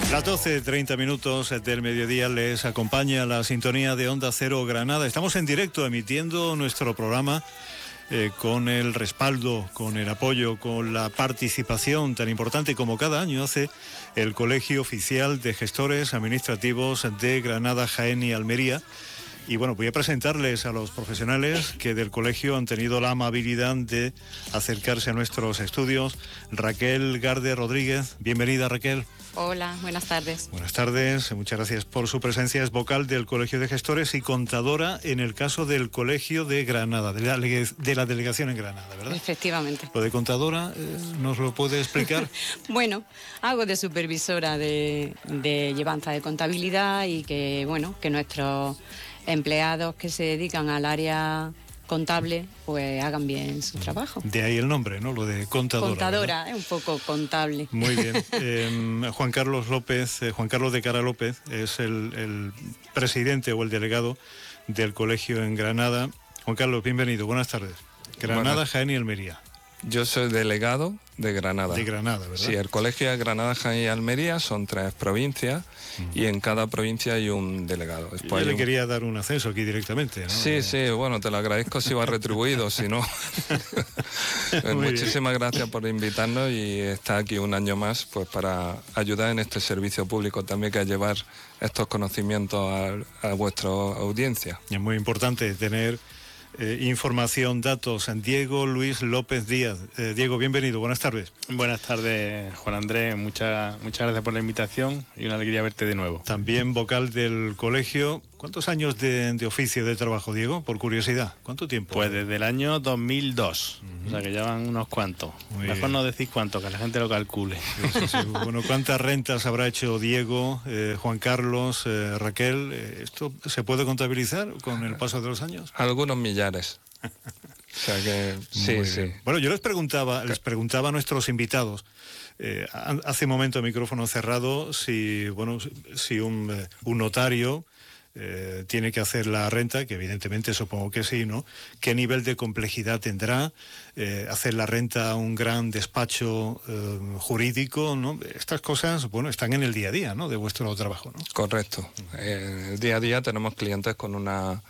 Las 12:30 del mediodía les acompaña la sintonía de Onda Cero Granada. Estamos en directo emitiendo nuestro programa con el respaldo, con el apoyo, con la participación tan importante como cada año hace el Colegio Oficial de Gestores Administrativos de Granada, Jaén y Almería. Y bueno, voy a presentarles a los profesionales que del colegio han tenido la amabilidad de acercarse a nuestros estudios. Raquel Garde Rodríguez, bienvenida Raquel. Hola, buenas tardes. Buenas tardes, muchas gracias por su presencia. Es vocal del Colegio de Gestores y contadora en el caso del Colegio de Granada, de la delegación en Granada, ¿verdad? Efectivamente. Lo de contadora, ¿nos lo puede explicar? Bueno, hago de supervisora de llevanza de contabilidad y que, bueno, que nuestros empleados que se dedican al área contable, pues hagan bien su trabajo. De ahí el nombre, ¿no? Lo de contadora. Contadora, es un poco contable. Muy bien. Juan Carlos de Cara López, es el presidente o el delegado del colegio en Granada. Juan Carlos, bienvenido, buenas tardes. Granada, Jaén y Almería. Yo soy delegado de Granada. De Granada, ¿verdad? Sí, el colegio de Granada, Jaén y Almería son 3 provincias y en cada provincia hay un delegado. Yo le quería dar un ascenso aquí directamente, ¿no? Sí, bueno, te lo agradezco si va retribuido, si no. Muchísimas gracias por invitarnos y estar aquí un año más pues para ayudar en este servicio público también, que es llevar estos conocimientos a vuestra audiencia. Es muy importante tener información, datos. Diego Luis López Díaz. Diego, bienvenido, buenas tardes. Buenas tardes, Juan Andrés, muchas gracias por la invitación y una alegría verte de nuevo. También vocal del colegio. ¿Cuántos años de oficio, de trabajo, Diego? Por curiosidad, ¿cuánto tiempo? Pues desde el año 2002, o sea que ya van unos cuantos. Mejor no decís cuánto, que la gente lo calcule. Sí. Bueno, ¿cuántas rentas habrá hecho Diego, Juan Carlos, Raquel? ¿Esto se puede contabilizar con el paso de los años? Algunos millares. O sea que sí. Bueno, yo les preguntaba a nuestros invitados, hace un momento, micrófono cerrado, si un notario tiene que hacer la renta, que evidentemente supongo que sí, ¿no? ¿Qué nivel de complejidad tendrá hacer la renta a un gran despacho jurídico, ¿no? Estas cosas, bueno, están en el día a día, ¿no? De vuestro trabajo, ¿no? Correcto. En el día a día tenemos clientes con una,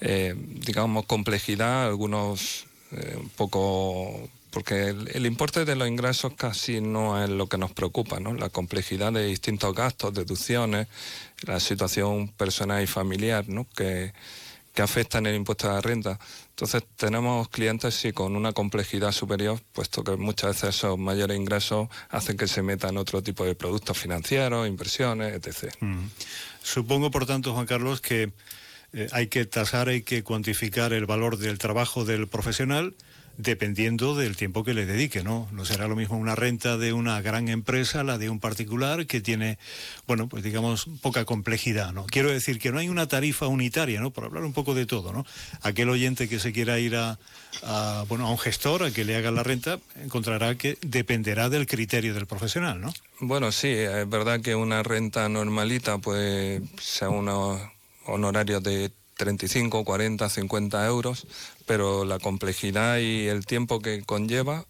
complejidad, algunos un poco... Porque el importe de los ingresos casi no es lo que nos preocupa, ¿no? La complejidad de distintos gastos, deducciones, la situación personal y familiar, ¿no? que afectan el impuesto a la renta. Entonces tenemos clientes sí con una complejidad superior, puesto que muchas veces esos mayores ingresos hacen que se metan otro tipo de productos financieros, inversiones, etc. Supongo, por tanto, Juan Carlos, que hay que tasar, hay que cuantificar el valor del trabajo del profesional dependiendo del tiempo que le dedique, ¿no? No será lo mismo una renta de una gran empresa, la de un particular, que tiene, bueno, pues digamos, poca complejidad, ¿no? Quiero decir que no hay una tarifa unitaria, ¿no? Por hablar un poco de todo, ¿no? Aquel oyente que se quiera ir a un gestor a que le haga la renta, encontrará que dependerá del criterio del profesional, ¿no? Bueno, sí, es verdad que una renta normalita, pues, sea unos honorarios de 35, 40, 50 euros, pero la complejidad y el tiempo que conlleva,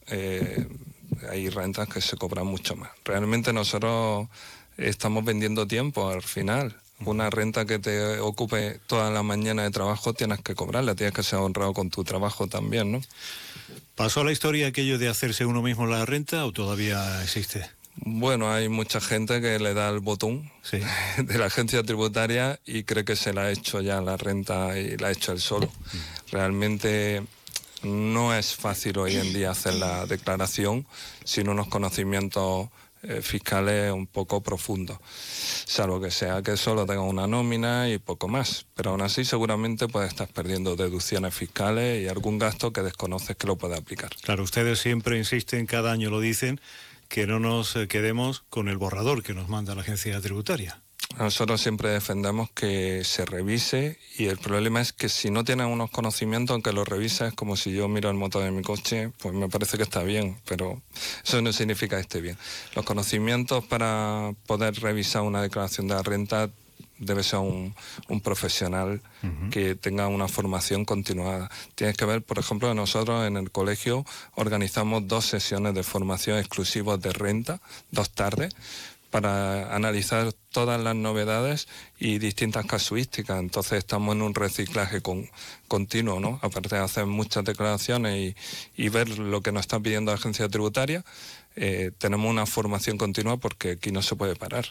hay rentas que se cobran mucho más. Realmente nosotros estamos vendiendo tiempo al final. Una renta que te ocupe toda la mañana de trabajo tienes que cobrarla, tienes que ser honrado con tu trabajo también, ¿no? ¿Pasó a la historia aquello de hacerse uno mismo la renta o todavía existe? Bueno, hay mucha gente que le da el botón de la agencia tributaria y cree que se la ha hecho ya la renta y la ha hecho él solo. Realmente no es fácil hoy en día hacer la declaración sin unos conocimientos fiscales un poco profundos, salvo que sea que solo tenga una nómina y poco más, pero aún así seguramente puede estar perdiendo deducciones fiscales y algún gasto que desconoces que lo puede aplicar. Claro, ustedes siempre insisten, cada año lo dicen, que no nos quedemos con el borrador que nos manda la agencia tributaria. Nosotros siempre defendemos que se revise y el problema es que si no tienes unos conocimientos, aunque lo revises, como si yo miro el motor de mi coche, pues me parece que está bien, pero eso no significa que esté bien. Los conocimientos para poder revisar una declaración de la renta debe ser un profesional que tenga una formación continuada. Tienes que ver, por ejemplo, nosotros en el colegio organizamos 2 sesiones de formación exclusivas de renta, 2 tardes, para analizar todas las novedades y distintas casuísticas. Entonces estamos en un reciclaje continuo, ¿no? Aparte de hacer muchas declaraciones y ver lo que nos está pidiendo la agencia tributaria, tenemos una formación continua porque aquí no se puede parar.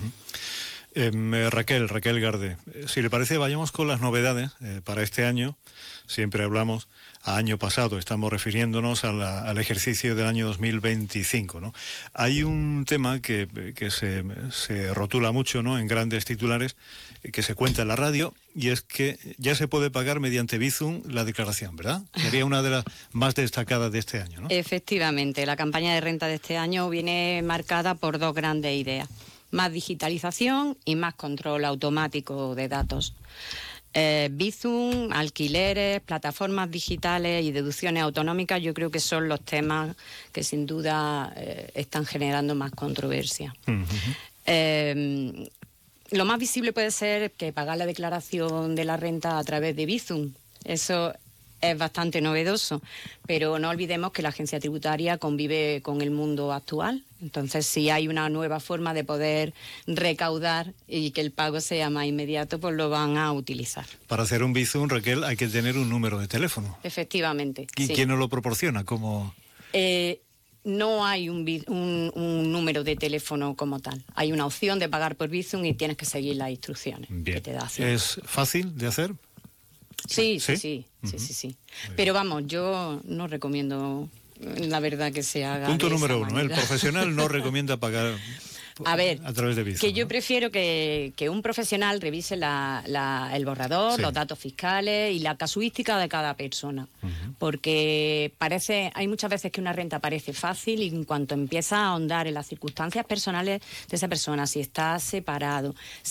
Raquel Garde, si le parece, vayamos con las novedades para este año. Siempre hablamos a año pasado, estamos refiriéndonos al ejercicio del año 2025, ¿no? Hay un tema que se rotula mucho, ¿no?, en grandes titulares, que se cuenta en la radio, y es que ya se puede pagar mediante Bizum la declaración, ¿verdad? Sería una de las más destacadas de este año, ¿no? Efectivamente, la campaña de renta de este año viene marcada por dos grandes ideas: más digitalización y más control automático de datos. Bizum, alquileres, plataformas digitales y deducciones autonómicas, yo creo que son los temas que sin duda están generando más controversia. Lo más visible puede ser que pagar la declaración de la renta a través de Bizum. Eso es bastante novedoso, pero no olvidemos que la agencia tributaria convive con el mundo actual. Entonces, si hay una nueva forma de poder recaudar y que el pago sea más inmediato, pues lo van a utilizar. Para hacer un Bizum, Raquel, hay que tener un número de teléfono. Efectivamente. ¿Y quién nos lo proporciona? ¿Cómo? No hay un número de teléfono como tal. Hay una opción de pagar por Bizum y tienes que seguir las instrucciones que te da Hacienda. ¿Es fácil de hacer? Sí. Pero vamos, yo no recomiendo, la verdad, que se haga. Punto número uno, el profesional no recomienda pagar a través de Bizum. Que yo prefiero que un profesional revise el borrador, los datos fiscales y la casuística de cada persona. Porque hay muchas veces que una renta parece fácil y en cuanto empieza a ahondar en las circunstancias personales de esa persona, si está separado,